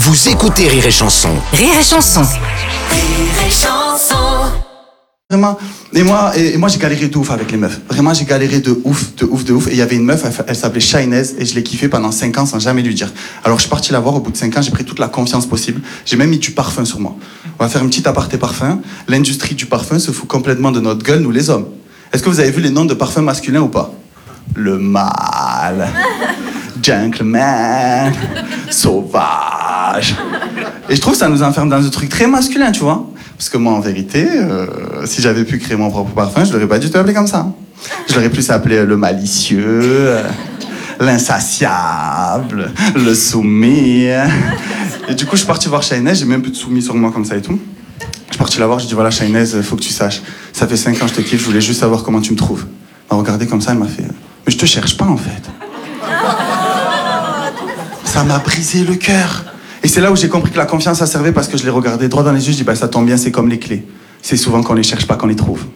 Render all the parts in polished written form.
Vous écoutez Rire et Chanson. Rire et Chanson. Rire et Chanson. Vraiment. Et moi j'ai galéré de ouf avec les meufs. Vraiment, j'ai galéré de ouf. Et il y avait une meuf, elle s'appelait Shainez, et je l'ai kiffée pendant 5 ans sans jamais lui dire. Alors je suis parti la voir, au bout de 5 ans, j'ai pris toute la confiance possible. J'ai même mis du parfum sur moi. On va faire une petite aparté parfum. L'industrie du parfum se fout complètement de notre gueule, nous les hommes. Est-ce que vous avez vu les noms de parfums masculins ou pas? Le mâle, gentleman, sauvage. Et je trouve que ça nous enferme dans un truc très masculin, tu vois. Parce que moi, en vérité, si j'avais pu créer mon propre parfum, je l'aurais pas du tout appelé comme ça. Je l'aurais plus appelé le malicieux, l'insatiable, le soumis. Et du coup, je suis parti voir Shainez, j'ai même plus de soumis sur moi comme ça et tout. Je suis parti la voir, je dis voilà Shainez, faut que tu saches, ça fait 5 ans que je te kiffe, je voulais juste savoir comment tu me trouves. Elle m'a regardé comme ça, elle m'a fait mais je te cherche pas en fait. Ça m'a brisé le cœur. Et c'est là où j'ai compris que la confiance ça servait, parce que je l'ai regardé droit dans les yeux, je dis bah ça tombe bien, c'est comme les clés. C'est souvent qu'on les cherche pas qu'on les trouve.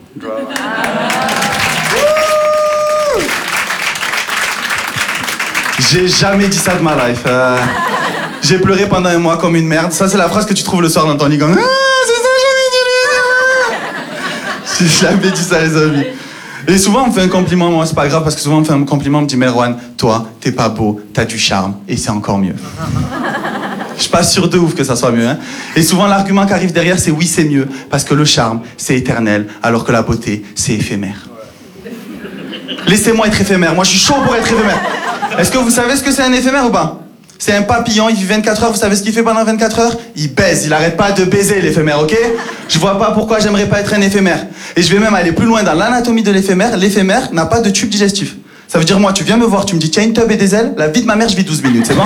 J'ai jamais dit ça de ma life. J'ai pleuré pendant un mois comme une merde. Ça c'est la phrase que tu trouves le soir dans ton lit comme c'est ça, j'ai jamais dit ça les amis. Et souvent on me fait un compliment, moi c'est pas grave parce que souvent on me fait un compliment, on me dit Merwan, toi t'es pas beau, t'as du charme et c'est encore mieux. Je suis pas sûr de ouf que ça soit mieux, hein. Et souvent l'argument qui arrive derrière c'est oui c'est mieux parce que le charme c'est éternel alors que la beauté c'est éphémère. Laissez-moi être éphémère, moi je suis chaud pour être éphémère. Est-ce que vous savez ce que c'est un éphémère ou pas? C'est un papillon, il vit 24 heures, vous savez ce qu'il fait pendant 24 heures? Il baise, il arrête pas de baiser l'éphémère, ok? Je vois pas pourquoi j'aimerais pas être un éphémère. Et je vais même aller plus loin dans l'anatomie de l'éphémère n'a pas de tube digestif. Ça veut dire moi, tu viens me voir, tu me dis tiens une tube et des ailes, la vie de ma mère je vis 12 minutes, c'est bon?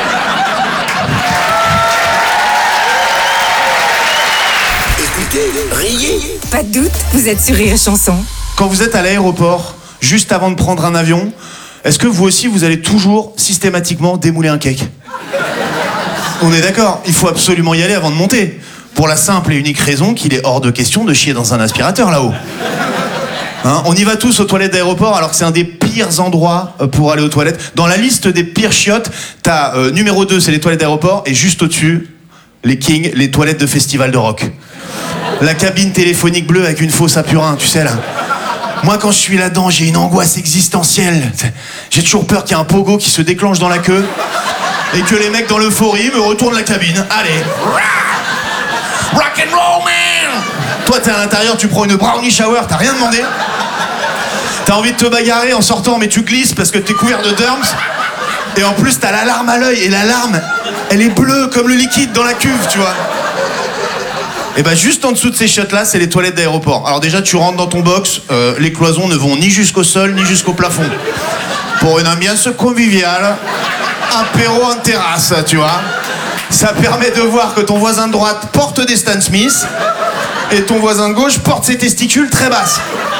Écoutez, riez. Pas de doute, vous êtes sur Rire et Chanson. Quand vous êtes à l'aéroport, juste avant de prendre un avion, est-ce que vous aussi, vous allez toujours systématiquement démouler un cake? On est d'accord, il faut absolument y aller avant de monter. Pour la simple et unique raison qu'il est hors de question de chier dans un aspirateur là-haut. Hein, on y va tous aux toilettes d'aéroport alors que c'est un des pires endroits pour aller aux toilettes. Dans la liste des pires chiottes, t'as numéro 2, c'est les toilettes d'aéroport, et juste au-dessus, les kings, les toilettes de festival de rock. La cabine téléphonique bleue avec une fosse à purin, tu sais là. Moi, quand je suis là-dedans, j'ai une angoisse existentielle. J'ai toujours peur qu'il y ait un pogo qui se déclenche dans la queue et que les mecs dans l'euphorie me retournent la cabine. Allez. Rock and roll, man. Toi, t'es à l'intérieur, tu prends une brownie shower, t'as rien demandé. T'as envie de te bagarrer en sortant, mais tu glisses parce que t'es couvert de derms. Et en plus, t'as l'alarme à l'œil. Et l'alarme, elle est bleue comme le liquide dans la cuve, tu vois. Et bah juste en dessous de ces chiottes-là, c'est les toilettes d'aéroport. Alors déjà, tu rentres dans ton box, les cloisons ne vont ni jusqu'au sol, ni jusqu'au plafond. Pour une ambiance conviviale, apéro en terrasse, tu vois. Ça permet de voir que ton voisin de droite porte des Stan Smith et ton voisin de gauche porte ses testicules très basses.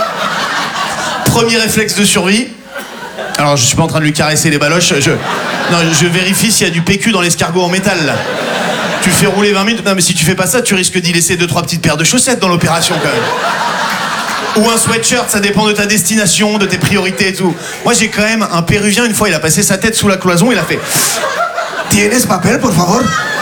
Premier réflexe de survie. Alors, je suis pas en train de lui caresser les baloches, je vérifie s'il y a du PQ dans l'escargot en métal, là. Tu fais rouler 20 minutes, non mais si tu fais pas ça, tu risques d'y laisser 2-3 petites paires de chaussettes dans l'opération quand même. Ou un sweatshirt, ça dépend de ta destination, de tes priorités et tout. Moi j'ai quand même un Péruvien, une fois il a passé sa tête sous la cloison, il a fait Tienes papel, por favor?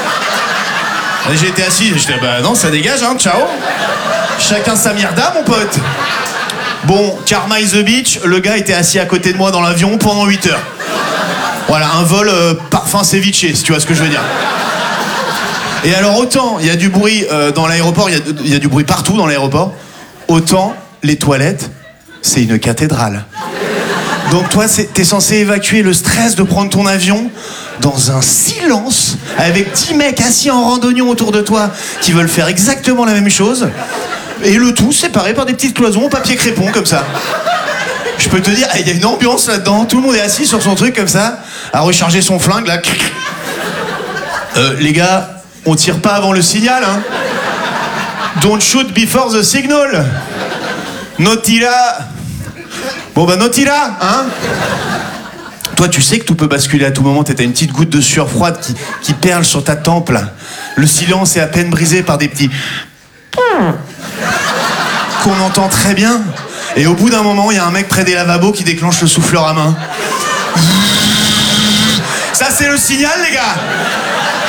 Et j'ai été assis, j'étais bah non, ça dégage hein, ciao. Chacun sa mierda mon pote. Bon, Karma is the beach, le gars était assis à côté de moi dans l'avion pendant 8 heures. Voilà, un vol parfum ceviche, si tu vois ce que je veux dire. Et alors autant il y a du bruit dans l'aéroport, il y a du bruit partout dans l'aéroport, autant les toilettes, c'est une cathédrale. Donc toi, t'es censé évacuer le stress de prendre ton avion dans un silence, avec 10 mecs assis en randonnion autour de toi qui veulent faire exactement la même chose, et le tout séparé par des petites cloisons en papier crépon comme ça. Je peux te dire, il y a une ambiance là-dedans, tout le monde est assis sur son truc comme ça, à recharger son flingue là. Les gars, on tire pas avant le signal, hein. Don't shoot before the signal. No tira. Bon bah no tira, hein. Toi, tu sais que tout peut basculer à tout moment. T'as une petite goutte de sueur froide qui perle sur ta tempe, là. Le silence est à peine brisé par des petits qu'on entend très bien. Et au bout d'un moment, il y a un mec près des lavabos qui déclenche le souffleur à main. Ça, c'est le signal, les gars.